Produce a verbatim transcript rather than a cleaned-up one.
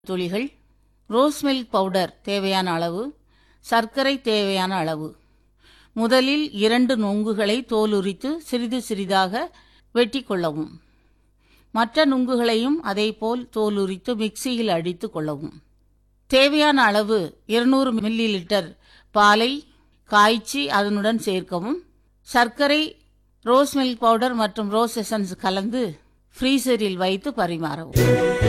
துளிகள், rose milk powder தேவையான அளவு, சர்க்கரை தேவையான அளவு. முதலில் இரண்டு நுங்குகளை தோலுரித்து சிறிது சிறிதாக வெட்டி கொள்ளவும். மற்ற நுங்குகளையும் அதேபோல் தோலுரித்து மிக்சியில் அடித்து கொள்ளவும். தேவையான அளவு இருநூறு மில்லி லிட்டர் பாலை காய்ச்சி அதனுடன் சேர்க்கவும். சர்க்கரை, ரோஸ் மில்க் பவுடர் மற்றும் ரோஸ் எசன்ஸ் கலந்து ஃப்ரீசரில் வைத்து பரிமாறவும்.